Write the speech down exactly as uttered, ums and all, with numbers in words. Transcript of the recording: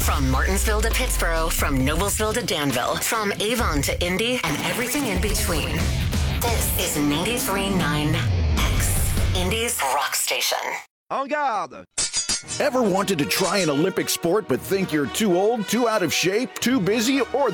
From Martinsville to Pittsburgh, from Noblesville to Danville, from Avon to Indy, and everything in between. This is ninety-three point nine X, Indy's rock station. En garde! Ever wanted to try an Olympic sport but think you're too old, too out of shape, too busy, or